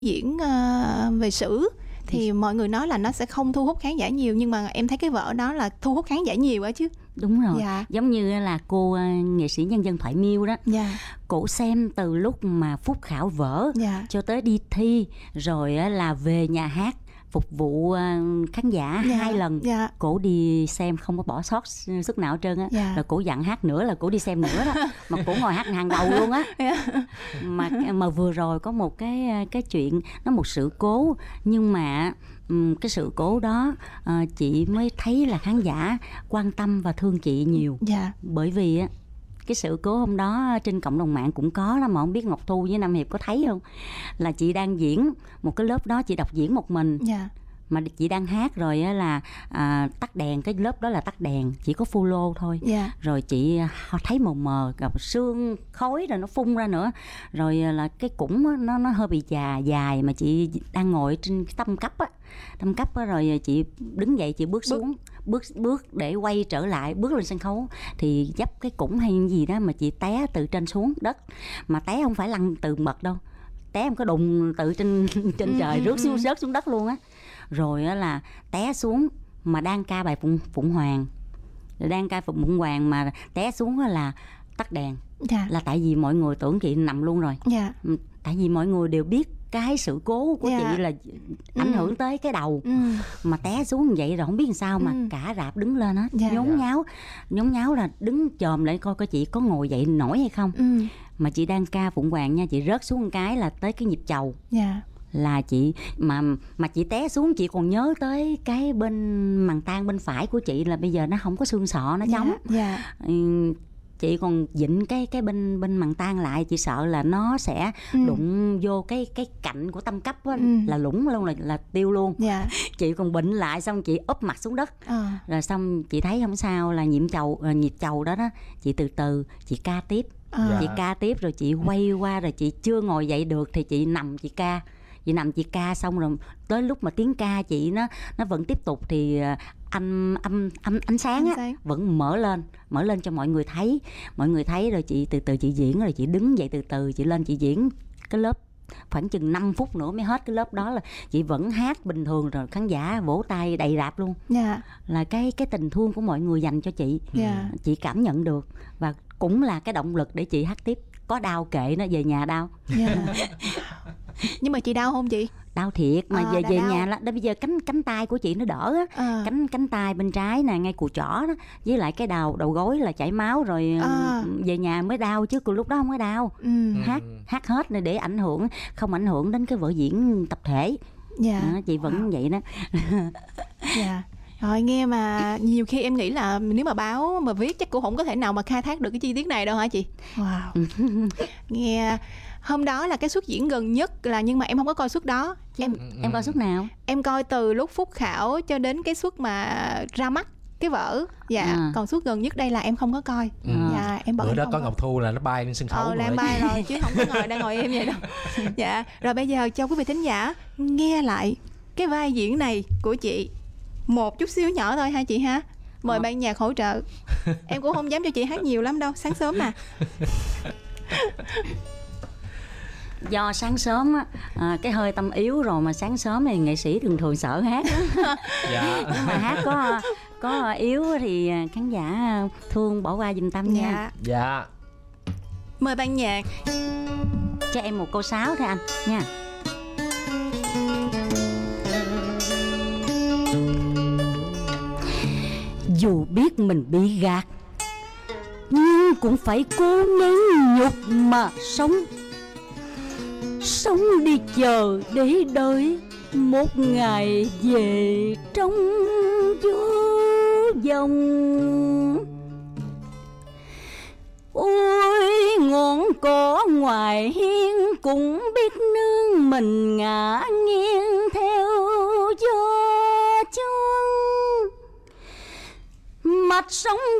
diễn về sử thì mọi người nói là nó sẽ không thu hút khán giả nhiều, nhưng mà em thấy cái vở đó là thu hút khán giả nhiều á chứ. Đúng rồi. Dạ. Giống như là cô nghệ sĩ nhân dân Thoại Miêu đó. Dạ. Cổ xem từ lúc mà phúc khảo vở, Dạ. cho tới đi thi, rồi là về nhà hát phục vụ khán giả. Dạ. 2 lần. Dạ. Cổ đi xem không có bỏ sót suất nào hết trơn á. Dạ. Rồi cổ dặn hát nữa là cổ đi xem nữa đó. Mà cổ ngồi hát hàng đầu luôn á. Dạ. Mà vừa rồi có một cái chuyện, nó một sự cố, nhưng mà cái sự cố đó chị mới thấy là khán giả quan tâm và thương chị nhiều. Dạ. Bởi vì á, cái sự cố hôm đó trên cộng đồng mạng cũng có đó, mà không biết Ngọc Thu với Nam Hiệp có thấy không, là chị đang diễn một cái lớp đó, chị đọc diễn một mình. Dạ. Mà chị đang hát rồi á là tắt đèn, cái lớp đó là tắt đèn, chỉ có follow thôi. Dạ. Rồi chị thấy mờ mờ, gặp sương khói rồi nó phun ra nữa, rồi là cái củng nó hơi bị dài, mà chị đang ngồi trên cái tâm cấp á, rồi chị đứng dậy, chị bước xuống, bước để quay trở lại, bước lên sân khấu thì dấp cái củng hay gì đó mà chị té từ trên xuống đất, mà té không phải lăn từ bậc đâu, té không có đụng từ trên trời rớt xuống đất luôn á. Rồi á là té xuống mà đang ca bài Phụng Hoàng, mà té xuống là tắt đèn. Dạ. Là tại vì mọi người tưởng chị nằm luôn rồi. Dạ. Tại vì mọi người đều biết cái sự cố của chị là ảnh hưởng tới cái đầu. Mà té xuống như vậy rồi không biết làm sao mà cả rạp đứng lên hết. Dạ. Nhốn nháo là đứng chồm lại coi chị có ngồi dậy nổi hay không. Mà chị đang ca Phụng Hoàng nha, chị rớt xuống một cái là tới cái nhịp chầu. Dạ. Là chị mà chị té xuống, chị còn nhớ tới cái bên màng tang bên phải của chị là bây giờ nó không có xương sọ, nó trống. Dạ. Chị còn vịn cái bên màng tang lại, chị sợ là nó sẽ đụng vô cái cạnh của tâm cấp á, là lủng luôn, là tiêu luôn. Dạ. Chị còn bệnh lại, xong chị úp mặt xuống đất. Rồi xong chị thấy không sao, là nhịp chầu đó chị từ từ chị ca tiếp. Chị ca tiếp rồi chị quay qua, rồi chị chưa ngồi dậy được thì chị nằm chị ca xong rồi tới lúc mà tiếng ca chị nó vẫn tiếp tục thì ánh sáng á vẫn mở lên cho mọi người thấy rồi chị từ từ chị diễn, rồi chị đứng dậy từ từ chị lên chị diễn cái lớp khoảng chừng 5 phút nữa mới hết cái lớp đó, là chị vẫn hát bình thường, rồi khán giả vỗ tay đầy rạp luôn. Dạ. Là cái tình thương của mọi người dành cho chị. Dạ. Chị cảm nhận được, và cũng là cái động lực để chị hát tiếp. Có đau kệ nó, về nhà đau. Dạ. Nhưng mà chị đau không chị? Đau thiệt, mà về đau. nhà là bây giờ cánh tay của chị nó đỡ á. Cánh tay bên trái nè, ngay cùi chỏ đó, với lại cái đầu gối là chảy máu rồi. Về nhà mới đau, chứ lúc đó không có đau. Hát hết này để không ảnh hưởng đến cái vở diễn tập thể. Dạ. Chị vẫn vậy đó. Dạ. Rồi nghe mà nhiều khi em nghĩ là nếu mà báo mà viết chắc cũng không có thể nào mà khai thác được cái chi tiết này đâu hả chị? Wow. Nghe hôm đó là cái suất diễn gần nhất là, nhưng mà em không có coi suất đó. Em coi suất nào? Em coi từ lúc phúc khảo cho đến cái suất mà ra mắt cái vở. Dạ. Còn suất gần nhất đây là em không có coi. Dạ, em bữa đó có Ngọc Thu là nó bay lên sân khấu rồi. Bay rồi chứ không có đang ngồi em vậy đâu. Dạ. Rồi bây giờ cho quý vị thính giả nghe lại cái vai diễn này của chị một chút xíu nhỏ thôi ha chị ha. Mời ban nhạc hỗ trợ. Em cũng không dám cho chị hát nhiều lắm đâu, sáng sớm mà. Do sáng sớm cái hơi tâm yếu rồi, mà sáng sớm thì nghệ sĩ thường sợ hát. Dạ. Nhưng mà hát có yếu thì khán giả thương bỏ qua giùm Tâm nha. Dạ. Mời ban nhạc. Cho em một câu sáo thôi anh nha. Dù biết mình bị gạt, nhưng cũng phải cố nén nhục mà sống. Sống đi chờ để đợi một ngày về trong vô vọng. Ôi ngọn cỏ ngoài hiên cũng biết nương mình ngả nghiêng theo gió chuông. Mặt sông